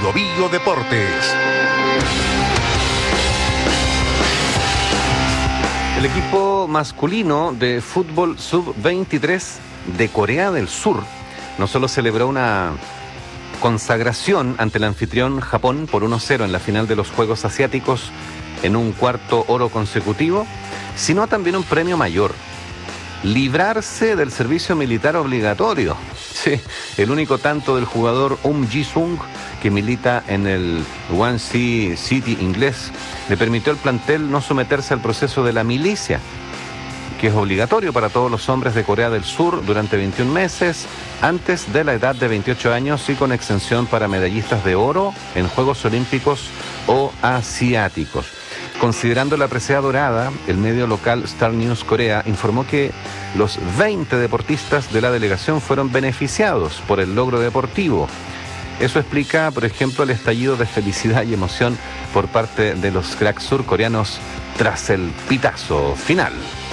Bio Deportes. El equipo masculino de fútbol sub-23 de Corea del Sur no solo celebró una consagración ante el anfitrión Japón por 1-0 en la final de los Juegos Asiáticos en un cuarto oro consecutivo, sino también un premio mayor: librarse del servicio militar obligatorio. Sí, el único tanto del jugador Ji-sung, que milita en el Swansea City inglés, le permitió al plantel no someterse al proceso de la milicia, que es obligatorio para todos los hombres de Corea del Sur durante 21 meses, antes de la edad de 28 años y con exención para medallistas de oro en Juegos Olímpicos o Asiáticos. Considerando la presea dorada, el medio local Star News Corea informó que los 20 deportistas de la delegación fueron beneficiados por el logro deportivo. Eso explica, por ejemplo, el estallido de felicidad y emoción por parte de los cracks surcoreanos tras el pitazo final.